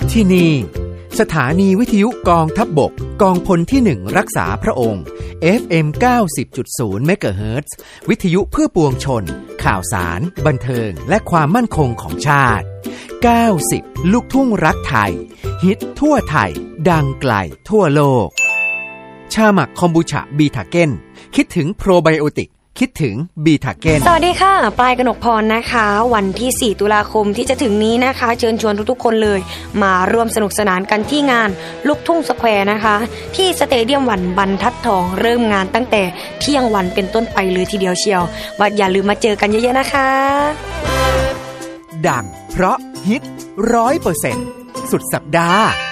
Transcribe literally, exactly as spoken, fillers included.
ที่นี่สถานีวิทยุกองทัพบกกองพลที่หนึ่งรักษาพระองค์ เอฟ เอ็ม เก้าสิบจุดศูนย์ เมกะเฮิรตซ์วิทยุเพื่อปวงชนข่าวสารบันเทิงและความมั่นคงของชาติเก้าสิบลูกทุ่งรักไทยฮิตทั่วไทยดังไกลทั่วโลกชาหมักคอมบูชาบีทาเก้นคิดถึงโปรไบโอติกคิดถึงบีทาเก้นสวัสดีค่ะปลายกนกพรนะคะวันที่สี่ตุลาคมที่จะถึงนี้นะคะเชิญชวนทุกๆคนเลยมาร่วมสนุกสนานกันที่งานลูกทุ่งสแควร์นะคะที่สเตเดียมวันบรรทัดทองเริ่มงานตั้งแต่เที่ยงวันเป็นต้นไปเลยทีเดียวเชียวว่าอย่าลืมมาเจอกันเยอะๆนะคะดังเพราะฮิต ร้อยเปอร์เซ็นต์ สุดสัปดาห์